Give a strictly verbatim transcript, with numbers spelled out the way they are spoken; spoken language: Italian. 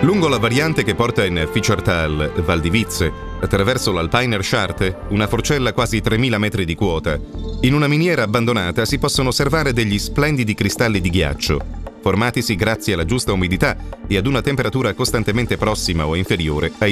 Lungo la variante che porta in Fieschertal, Val di Vizze, attraverso l'Alpiner Scharte, una forcella quasi tremila metri di quota, in una miniera abbandonata si possono osservare degli splendidi cristalli di ghiaccio, formatisi grazie alla giusta umidità e ad una temperatura costantemente prossima o inferiore ai